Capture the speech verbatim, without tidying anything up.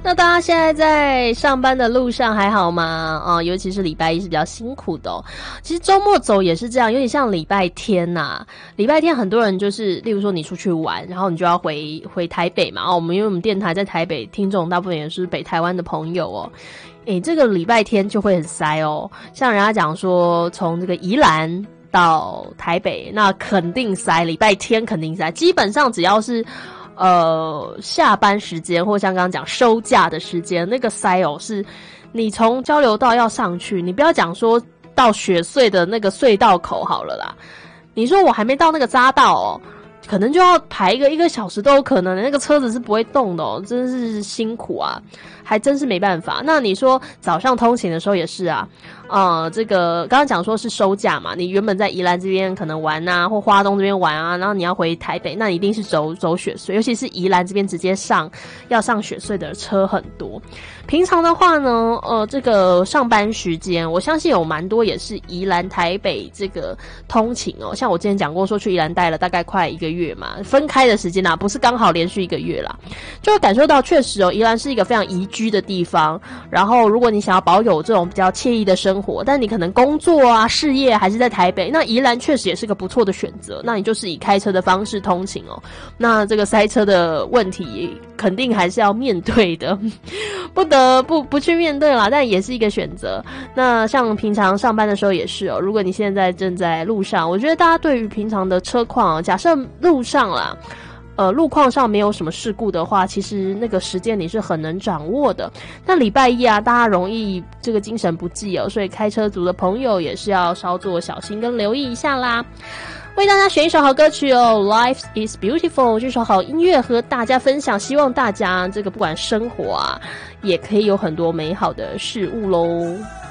那大家现在在上班的路上还好吗？啊、呃，尤其是礼拜一是比较辛苦的哦。其实周末走也是这样，有点像礼拜天呐、啊。礼拜天很多人就是，例如说你出去玩，然后你就要回回台北嘛。哦，我们因为我们电台在台北，听众大部分也是北台湾的朋友哦。诶，这个礼拜天就会很塞哦。像人家讲说，从这个宜兰到台北，那肯定塞，礼拜天肯定塞。基本上只要是呃下班时间，或像刚刚讲收假的时间，那个塞哦，是你从交流道要上去，你不要讲说到雪隧的那个隧道口好了啦。你说我还没到那个匝道哦，可能就要排一个一个小时都有可能的，那个车子是不会动的哦，真是辛苦啊，还真是没办法。那你说早上通勤的时候也是啊，呃，这个刚刚讲说是收假嘛，你原本在宜兰这边可能玩啊，或花东这边玩啊，然后你要回台北，那你一定是走走雪隧，尤其是宜兰这边直接上要上雪隧的车很多。平常的话呢，呃，这个上班时间，我相信有蛮多也是宜兰台北这个通勤哦。像我之前讲过，说去宜兰待了大概快一个月嘛，分开的时间啊，不是刚好连续一个月啦，就会感受到确实哦，宜兰是一个非常宜居的地方。然后，如果你想要保有这种比较惬意的生活，但你可能工作啊、事业还是在台北，那宜兰确实也是个不错的选择。那你就是以开车的方式通勤哦。那这个塞车的问题肯定还是要面对的，不得不不去面对啦，但也是一个选择。那像平常上班的时候也是哦，如果你现在正在路上，我觉得大家对于平常的车况，假设路上啦。呃，路况上没有什么事故的话，其实那个时间你是很能掌握的。那礼拜一啊，大家容易这个精神不济哦，所以开车族的朋友也是要稍作小心跟留意一下啦。为大家选一首好歌曲哦 ，Life is Beautiful 这首好音乐和大家分享，希望大家这个不管生活啊，也可以有很多美好的事物咯。